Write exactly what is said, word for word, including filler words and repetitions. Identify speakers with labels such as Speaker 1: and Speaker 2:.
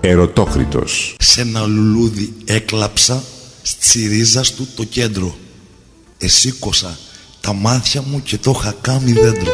Speaker 1: Ερωτόκριτος.
Speaker 2: Σ' ένα λουλούδι έκλαψα στη ρίζας του το κέντρο. Εσήκωσα τα μάτια μου και το είχα κάνει δέντρο.